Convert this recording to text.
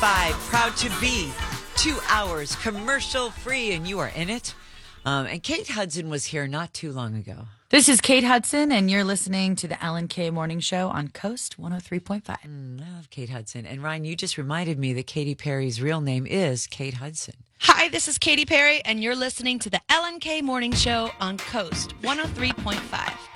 proud to be 2 hours commercial free, and you are in it. And Kate Hudson was here not too long ago. This is Kate Hudson, and you're listening to the Alan Kay Morning Show on Coast 103.5. I love Kate Hudson. And Ryan, you just reminded me that Katy Perry's real name is Kate Hudson. Hi, this is Katy Perry, and you're listening to the Ellen Kay Morning Show on Coast 103.5.